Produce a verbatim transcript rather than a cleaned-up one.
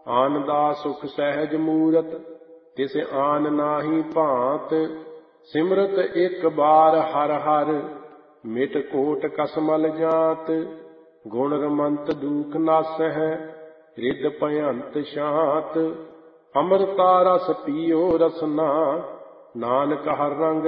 ਆਨ ਦਾ ਸੁਖ ਸਹਿਜ ਮੂਰਤ, ਤਿਸ ਆਨ ਨਾਹੀ ਭਾਂਤ। ਸਿਮਰਤ ਇੱਕ ਬਾਰ ਹਰ ਹਰ, ਮਿਟ ਕੋਟ ਕਸਮਲ ਜਾਤ। ਗੁਣ ਰਮੰਤ ਦੂਖ ਨਾਸਹਿ, ਰਿਦ ਭਯੰਤ ਸ਼ਾਂਤ। ਅੰਮ੍ਰਿਤਾ ਰਸ ਪੀਓ ਰਸਨਾ, ਨਾਨਕ ਹਰ ਰੰਗ